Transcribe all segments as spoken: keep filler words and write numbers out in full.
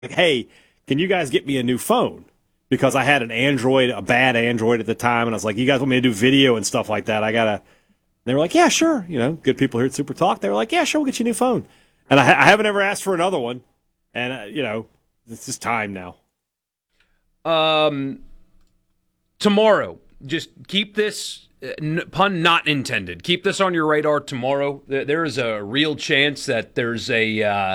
like, hey, can you guys get me a new phone? Because I had an Android, a bad Android at the time, and I was like, you guys want me to do video and stuff like that? I gotta. They were like, yeah, sure. You know, good people here at Super Talk. They were like, yeah, sure, we'll get you a new phone. And I, I haven't ever asked for another one, and uh, you know, it's just time now. Um, tomorrow, just keep this uh, n- pun not intended. Keep this on your radar tomorrow. There, there is a real chance that there's a. Uh,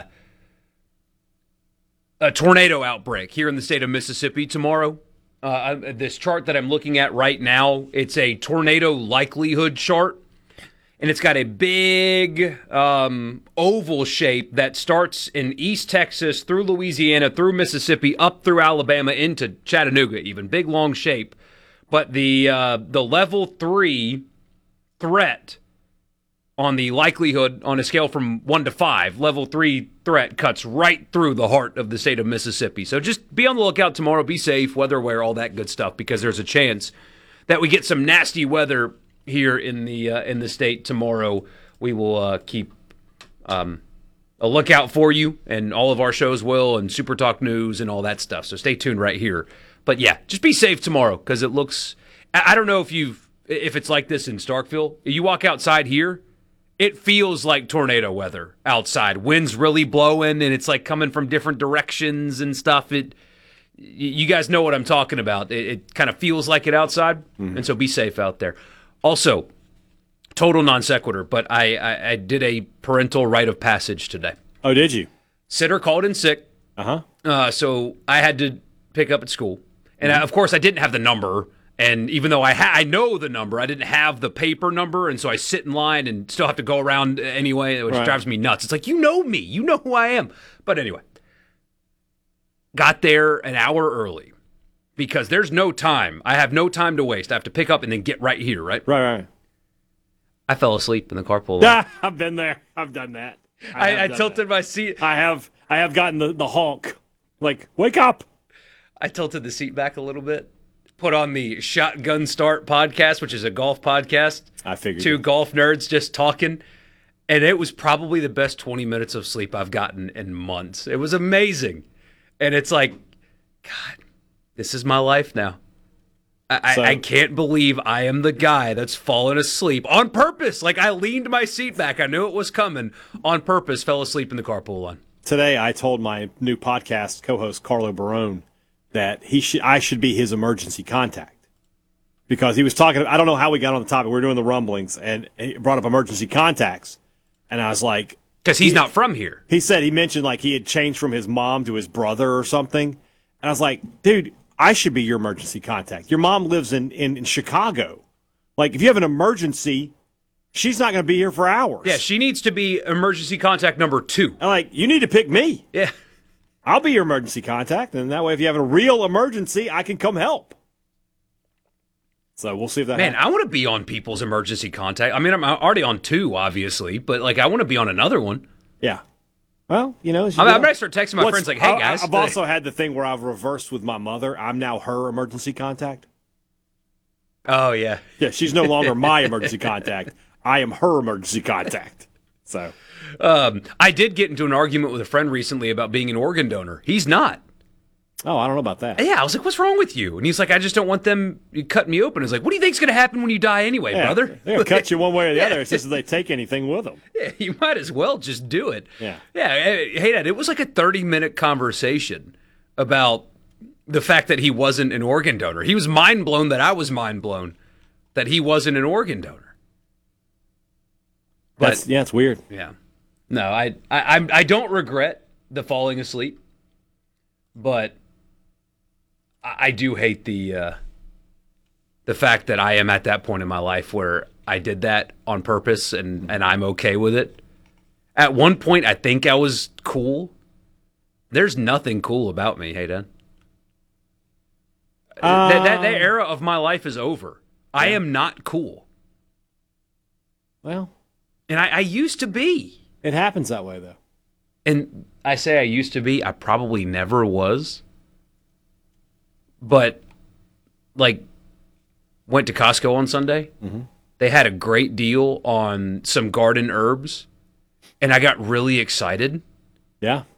A tornado outbreak here in the state of Mississippi tomorrow. Uh, this chart that I'm looking at right now, it's a tornado likelihood chart, and it's got a big um, oval shape that starts in East Texas, through Louisiana, through Mississippi, up through Alabama, into Chattanooga even. Big, long shape. But the uh, the level three threat on the likelihood on a scale from one to five, level three threat cuts right through the heart of the state of Mississippi. So just be on the lookout tomorrow. Be safe, weather aware, all that good stuff, because there's a chance that we get some nasty weather here in the uh, in the state tomorrow. We will uh, keep um, a lookout for you, and all of our shows will, and Super Talk News and all that stuff. So stay tuned right here. But yeah, just be safe tomorrow, because it looks. I don't know if you've if it's like this in Starkville. You walk outside here, it feels like tornado weather outside. Wind's really blowing, and it's like coming from different directions and stuff. It, you guys know what I'm talking about. It, it kind of feels like it outside, mm-hmm. and so be safe out there. Also, total non sequitur, but I, I, I did a parental rite of passage today. Oh, did you? Sitter called in sick. Uh-huh. Uh, so I had to pick up at school. And mm-hmm. I, of course, I didn't have the number. And even though I ha- I know the number, I didn't have the paper number, and so I sit in line and still have to go around anyway, which right. drives me nuts. It's like, you know me. You know who I am. But anyway, got there an hour early because there's no time. I have no time to waste. I have to pick up and then get right here, right? Right, right. I fell asleep in the carpool. Ah, I've been there. I've done that. I, I, I tilted that. my seat. I have I have gotten the, the honk. Like, wake up. I tilted the seat back a little bit. Put on the Shotgun Start podcast, which is a golf podcast. I figured. Two golf nerds just talking. And it was probably the best twenty minutes of sleep I've gotten in months. It was amazing. And it's like, God, this is my life now. I, so, I, I can't believe I am the guy that's fallen asleep on purpose. Like, I leaned my seat back. I knew it was coming on purpose, fell asleep in the carpool line. Today, I told my new podcast co-host, Carlo Barone, that he should, I should be his emergency contact, because he was talking. I don't know how we got on the topic. We were doing the rumblings, and he brought up emergency contacts, and I was like, because he's he, not from here. He said he mentioned like he had changed from his mom to his brother or something, and I was like, dude, I should be your emergency contact. Your mom lives in in, in Chicago. Like, if you have an emergency, she's not going to be here for hours. Yeah, she needs to be emergency contact number two. I'm like, you need to pick me. Yeah. I'll be your emergency contact, and that way if you have a real emergency, I can come help. So we'll see if that Man, happens. I want to be on people's emergency contact. I mean, I'm already on two, obviously, but, like, I want to be on another one. Yeah. Well, you know. You I'm going to start texting my friends like, hey, guys. I've also had the thing where I've reversed with my mother. I'm now her emergency contact. Oh, yeah. Yeah, she's no longer my emergency contact. I am her emergency contact. So... Um, I did get into an argument with a friend recently about being an organ donor. He's not. Oh, I don't know about that. Yeah, I was like, what's wrong with you? And he's like, I just don't want them cutting me open. I was like, what do you think's going to happen when you die anyway, yeah, brother? They're going to cut you one way or the other. It's just that they take anything with them. Yeah, you might as well just do it. Yeah. Yeah, hey, Dad, it was like a thirty-minute conversation about the fact that he wasn't an organ donor. He was mind blown that I was mind blown that he wasn't an organ donor. But, That's, yeah, it's weird. Yeah. No, I, I I don't regret the falling asleep, but I, I do hate the uh, the fact that I am at that point in my life where I did that on purpose, and, and I'm okay with it. At one point, I think I was cool. There's nothing cool about me, hey, Dan. Um, that, that that era of my life is over. Yeah. I am not cool. Well, and I, I used to be. It happens that way, though. And I say I used to be. I probably never was. But, like, went to Costco on Sunday. Mm-hmm. They had a great deal on some garden herbs. And I got really excited. Yeah.